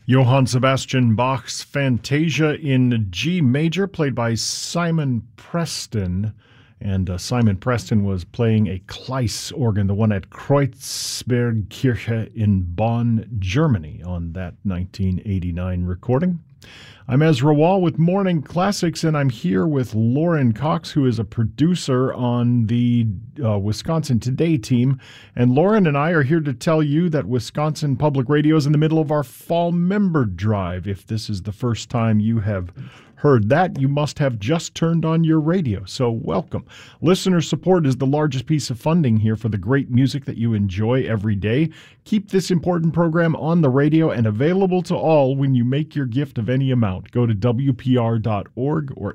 Johann Sebastian Bach's Fantasia in G major, played by Simon Preston. And Simon Preston was playing a Kleiss organ, the one at Kreuzbergkirche in Bonn, Germany, on that 1989 recording. I'm Ezra Wall with Morning Classics, and I'm here with Lauren Cox, who is a producer on the Wisconsin Today team. And Lauren and I are here to tell you that Wisconsin Public Radio is in the middle of our fall member drive. If this is the first time you have heard that, you must have just turned on your radio, so welcome. Listener support is the largest piece of funding here for the great music that you enjoy every day. Keep this important program on the radio and available to all when you make your gift of any amount. Go to WPR.org or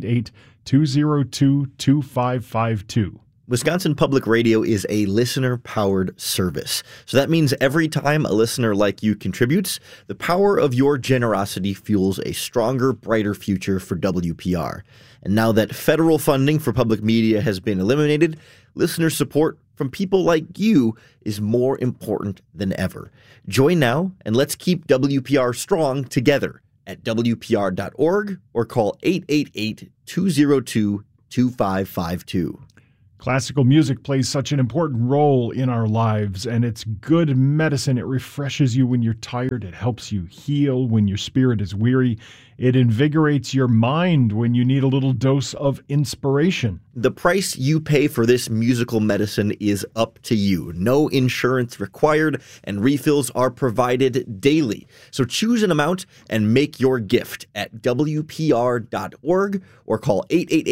888-202-2552. Wisconsin Public Radio is a listener-powered service. So that means every time a listener like you contributes, the power of your generosity fuels a stronger, brighter future for WPR. And now that federal funding for public media has been eliminated, listener support from people like you is more important than ever. Join now, and let's keep WPR strong together at WPR.org or call 888-202-2552. Classical music plays such an important role in our lives, and it's good medicine. It refreshes you when you're tired. It helps you heal when your spirit is weary. It invigorates your mind when you need a little dose of inspiration. The price you pay for this musical medicine is up to you. No insurance required, and refills are provided daily. So choose an amount and make your gift at WPR.org or call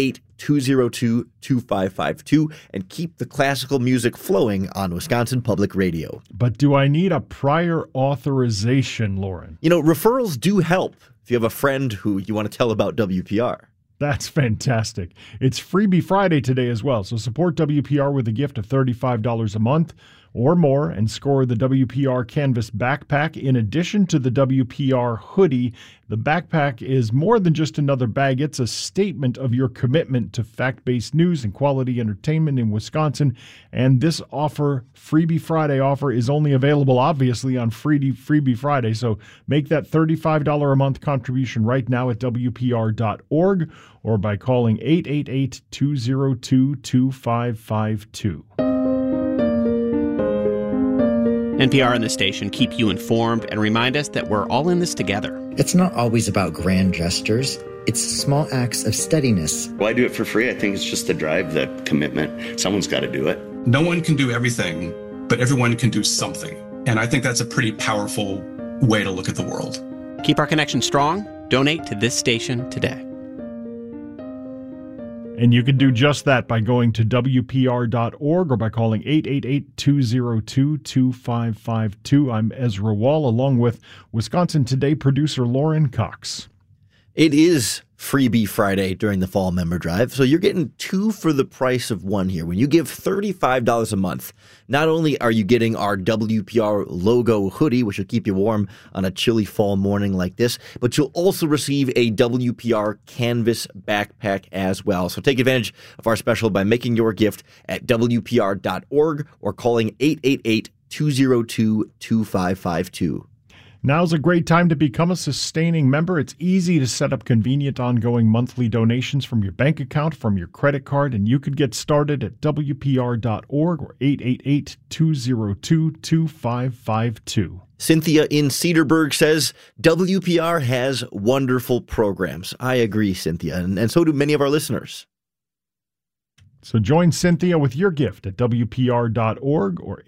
888-202-2552 and keep the classical music flowing on Wisconsin Public Radio. But do I need a prior authorization, Lauren? You know, referrals do help if you have a friend who you want to tell about WPR. That's fantastic. It's Freebie Friday today as well, so support WPR with a gift of $35 a month or more and score the WPR Canvas backpack. In addition to the WPR hoodie, the backpack is more than just another bag. It's a statement of your commitment to fact-based news and quality entertainment in Wisconsin. And this offer, Freebie Friday offer, is only available, obviously, on Freebie Friday. So make that $35 a month contribution right now at WPR.org or by calling 888-202-2552. NPR and the station keep you informed and remind us that we're all in this together. It's not always about grand gestures. It's small acts of steadiness. Well, I do it for free. I think it's just the drive, the commitment. Someone's got to do it. No one can do everything, but everyone can do something. And I think that's a pretty powerful way to look at the world. Keep our connection strong. Donate to this station today. And you can do just that by going to WPR.org or by calling 888-202-2552. I'm Ezra Wall, along with Wisconsin Today producer Lauren Cox. It is Freebie Friday during the fall member drive, so you're getting two for the price of one here. When you give $35 a month, not only are you getting our WPR logo hoodie, which will keep you warm on a chilly fall morning like this, but you'll also receive a WPR Canvas backpack as well. So take advantage of our special by making your gift at WPR.org or calling 888-202-2552. Now's a great time to become a sustaining member. It's easy to set up convenient ongoing monthly donations from your bank account, from your credit card, and you could get started at WPR.org or 888-202-2552. Cynthia in Cedarburg says, WPR has wonderful programs. I agree, Cynthia, and so do many of our listeners. So join Cynthia with your gift at WPR.org or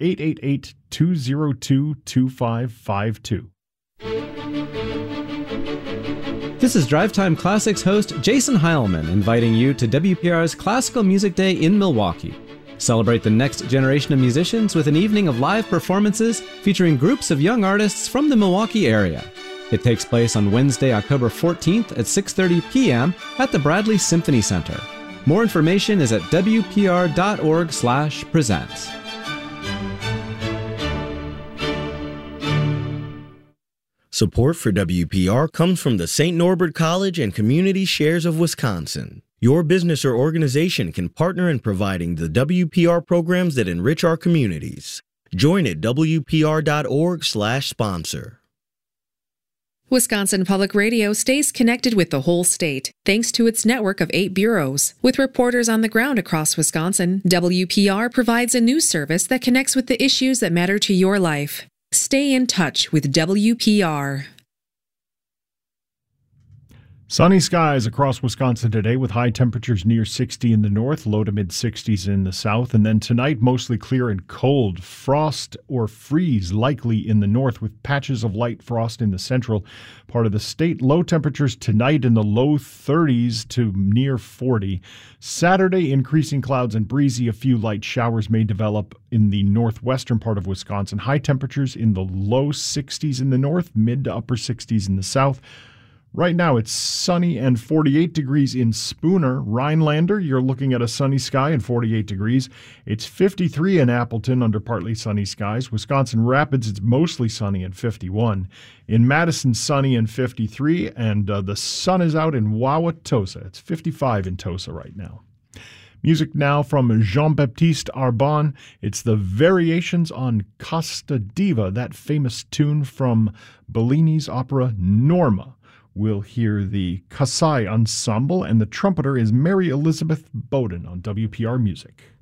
888-202-2552. This is Drive Time Classics host Jason Heilman inviting you to WPR's Classical Music Day in Milwaukee. Celebrate the next generation of musicians with an evening of live performances featuring groups of young artists from the Milwaukee area. It takes place on Wednesday, October 14th at 6:30 p.m. at the Bradley Symphony Center. More information is at WPR.org/presents. Support for WPR comes from the St. Norbert College and Community Shares of Wisconsin. Your business or organization can partner in providing the WPR programs that enrich our communities. Join at WPR.org/sponsor. Wisconsin Public Radio stays connected with the whole state, thanks to its network of 8 bureaus. With reporters on the ground across Wisconsin, WPR provides a news service that connects with the issues that matter to your life. Stay in touch with WPR. Sunny skies across Wisconsin today with high temperatures near 60 in the north, low to mid-60s in the south. And then tonight, mostly clear and cold. Frost or freeze likely in the north with patches of light frost in the central part of the state. Low temperatures tonight in the low 30s to near 40. Saturday, increasing clouds and breezy. A few light showers may develop in the northwestern part of Wisconsin. High temperatures in the low 60s in the north, mid to upper 60s in the south. Right now, it's sunny and 48 degrees in Spooner. Rhinelander, you're looking at a sunny sky and 48 degrees. It's 53 in Appleton under partly sunny skies. Wisconsin Rapids, it's mostly sunny and 51. In Madison, sunny and 53. And the sun is out in Wauwatosa. It's 55 in Tosa right now. Music now from Jean-Baptiste Arbon. It's the variations on Costa Diva, that famous tune from Bellini's opera Norma. We'll hear the Kasai Ensemble, and the trumpeter is Mary Elizabeth Bowden on WPR Music.